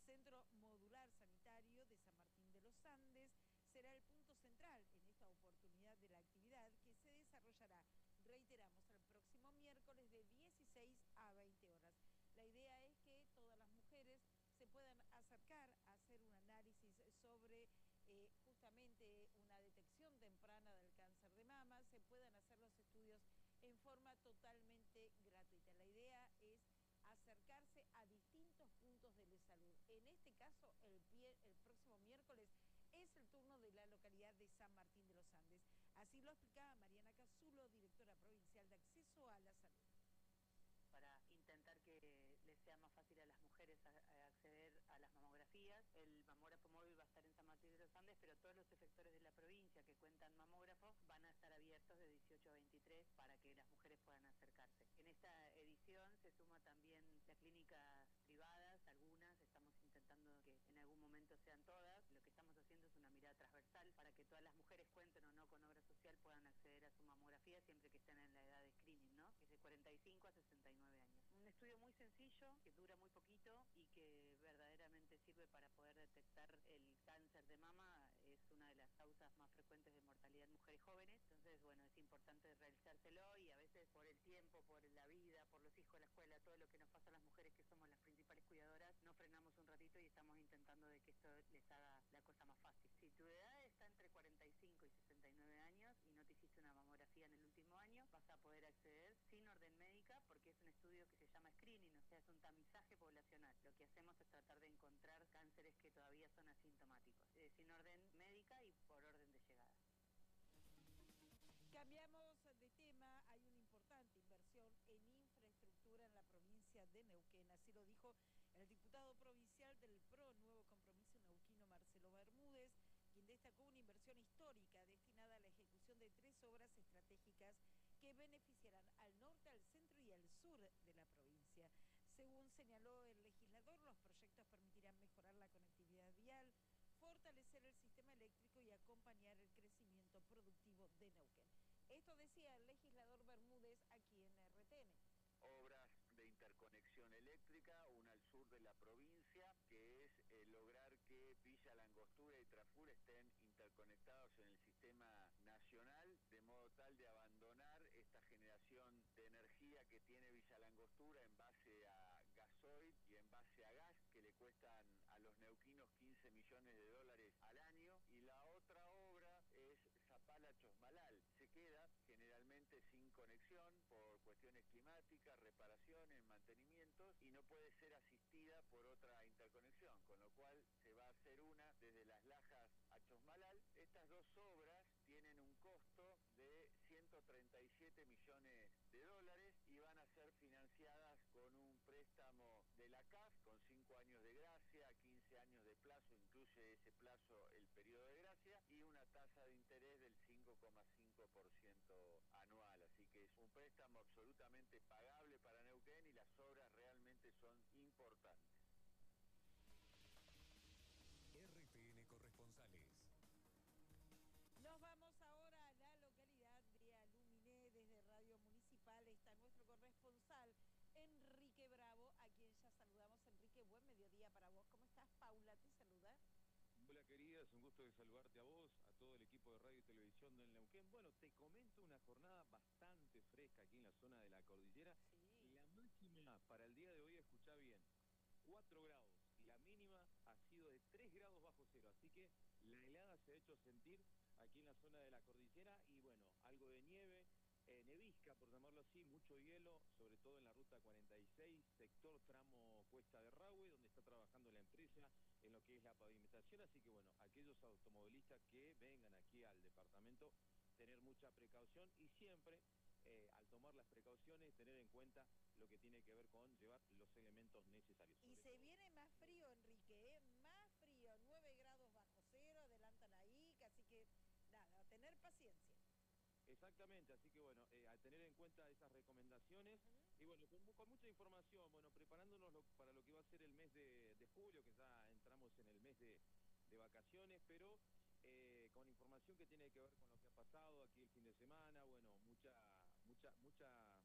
Centro Modular Sanitario de San Martín de los Andes será el punto central en esta oportunidad de la actividad que se desarrollará, reiteramos, el próximo miércoles de 16 a 20 horas. La idea es que todas las mujeres se puedan acercar a hacer un análisis sobre justamente una detección temprana del cáncer de mama, se puedan hacer los estudios en forma totalmente gratuita. La idea es acercarse a distintos puntos de la salud. En este caso, el próximo miércoles es el turno de la localidad de San Martín de los Andes. Así lo explicaba Mariana Casulo, directora provincial de Acceso a la Salud. Para intentar que les sea más fácil a las mujeres acceder a las mamografías. El mamógrafo móvil va a estar en San Martín de los Andes, pero todos los efectores de la provincia que cuentan mamógrafos van a estar abiertos de 18 a 23 para que las mujeres puedan acercarse. En esta edición se suma también las clínicas privadas, algunas, estamos intentando que en algún momento sean todas. Lo que estamos haciendo es una mirada transversal para que todas las mujeres, cuenten o no con obra social, puedan acceder a su mamografía siempre que estén en la edad de screening, ¿no? Que es de 45 a 69 años. Un estudio muy sencillo, que dura muy poquito y que verdaderamente sirve para poder detectar el cáncer de mama. Es una de las causas más frecuentes de mortalidad en mujeres jóvenes, entonces bueno, es importante realizárselo y a veces por el tiempo, por la vida, por los hijos, la escuela, todo lo que nos pasa a las mujeres que somos las principales cuidadoras, nos frenamos un ratito y estamos intentando de que esto les haga la cosa más fácil. Si tu edad está entre 45 y 69 años y no te hiciste una mamografía en el último año, vas a poder acceder sin orden médica porque es un estudio que se llama screening, o sea, es un tamizaje poblacional. Lo que hacemos es tratar de encontrar cánceres que todavía son asintomáticos, sin orden médica y por orden de llegada. Cambiamos de tema, hay una importante inversión en infraestructura en la provincia de Neuquén, así lo dijo el diputado provincial del PRO, Nuevo Compromiso Neuquino, Marcelo Bermúdez, quien destacó una inversión histórica destinada a la ejecución de 3 obras estratégicas que beneficiarán al norte, al centro y al sur de la provincia. Según señaló el legislador, los proyectos permitirán mejorar la conectividad vial, fortalecer el sistema eléctrico y acompañar el crecimiento productivo de Neuquén. Esto decía el legislador Bermúdez aquí en RTN. Obras de interconexión eléctrica, una al sur de la provincia, que es lograr que Villa Langostura y Trafur estén interconectados en el sistema nacional, de modo tal de abandonar esta generación de energía que tiene Villa Langostura en base a gasoil y en base a gas, que le cuestan a los neuquinos 15 millones de dólares al año. Y la otra obra es Zapala-Chosmalal. Se queda generalmente sin conexión por cuestiones climáticas, reparaciones, mantenimientos, y no puede ser asistida por otra interconexión, con lo cual se va a hacer una desde Las Lajas a Chosmalal. Estas dos obras tienen un costo de 137 millones de dólares y van a ser financiadas con un préstamo de la CAF con 5 años de gracia, 15 años de plazo, incluye ese plazo el periodo de gracia, y una tasa de interés del 5,5% anual, así que es un préstamo absolutamente pagable para Neuquén y las obras realmente son importantes. RTN Corresponsales. Nos vamos ahora a la localidad de Aluminé. Desde Radio Municipal está nuestro corresponsal Enrique Bravo, a quien ya saludamos. Enrique, buen mediodía para vos. ¿Cómo estás? Paula te saluda. Hola querida, es un gusto de saludarte a vos, a todo el equipo de radio y televisión del Neuquén. Bueno, te comento una jornada bastante fresca aquí en la zona de la cordillera. Sí. La máxima para el día de hoy, escuchá bien, 4 grados, y la mínima ha sido de 3 grados bajo cero, así que la helada se ha hecho sentir aquí en la zona de la cordillera y bueno, algo de nieve, nevisca por llamarlo así, mucho hielo, sobre todo en la ruta 46, sector tramo Cuesta de Rahue, donde está trabajando la empresa en lo que es la pavimentación, así que bueno, aquellos automovilistas que vengan aquí al departamento, tener mucha precaución y siempre al tomar las precauciones, tener en cuenta lo que tiene que ver con llevar los elementos necesarios. Y se viene más frío, Enrique, más frío, 9 grados bajo cero, adelantan ahí, así que nada, a tener paciencia. Exactamente, así que bueno, a tener en cuenta esas recomendaciones y bueno, con mucha información, bueno, preparándonos para lo que va a ser el mes de julio, que ya entramos en el mes de vacaciones, pero con información que tiene que ver con lo que ha pasado aquí el fin de semana, bueno, mucha